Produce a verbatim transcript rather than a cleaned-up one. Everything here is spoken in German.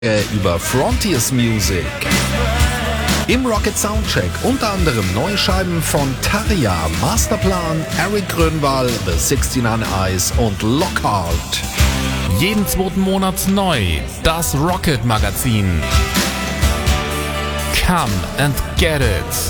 Äh, über Frontiers Music. Im Rocket Soundcheck unter anderem neue Scheiben von Tarja, Masterplan, Eric Grönwall, The sixty-nine Eyes und Lockhart. Jeden zweiten Monat neu, das Rocket Magazin. Come and get it.